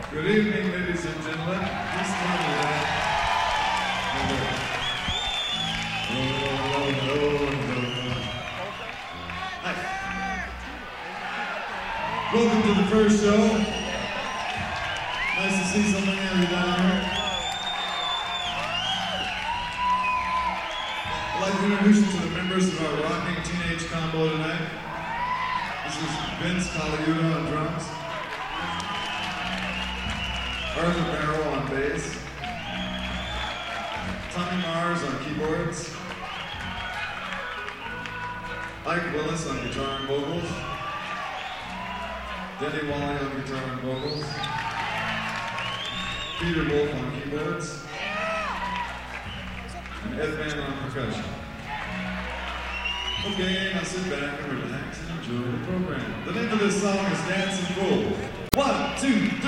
Good evening, ladies and gentlemen. This morning, Hi. Welcome to the first show. Nice to see so many of you down here. I'd like to introduce you to the members of our rocking teenage combo tonight. This is Vince Colaiuta on drums, Arthur Barrow on bass, Tommy Mars on keyboards, Ike Willis on guitar and vocals, Denny Wally on guitar and vocals, Peter Wolf on keyboards, and Ed Van on percussion. Okay, now sit back and relax and enjoy the program. The name of this song is Dancing Fool. 1, 2,